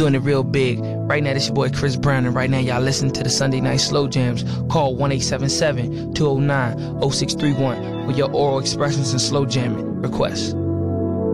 doing it real big. Right now, this your boy Chris Brown, and right now y'all listen to the Sunday Night Slow Jams. Call 1-877-209-0631 with your oral expressions and slow jamming requests.